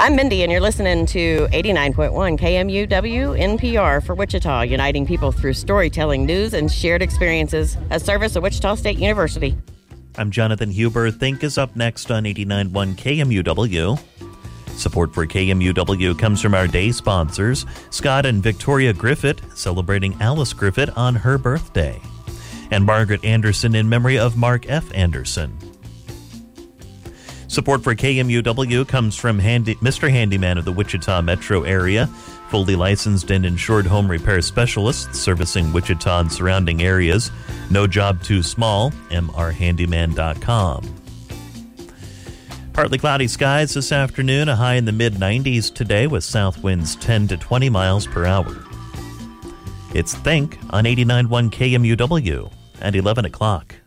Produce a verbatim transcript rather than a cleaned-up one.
I'm Mindy, and you're listening to eighty-nine point one K M U W N P R for Wichita, uniting people through storytelling, news, and shared experiences. A service of Wichita State University. I'm Jonathan Huber. Think is up next on eighty-nine point one K M U W. Support for K M U W comes from our day sponsors, Scott and Victoria Griffith, celebrating Alice Griffith on her birthday, and Margaret Anderson in memory of Mark F. Anderson. Support for K M U W comes from Handy, Mister Handyman of the Wichita metro area, fully licensed and insured home repair specialist servicing Wichita and surrounding areas. No job too small, m r handyman dot com. Partly cloudy skies this afternoon, a high in the mid nineties today with south winds ten to twenty miles per hour. It's Think on eighty-nine point one K M U W at eleven o'clock.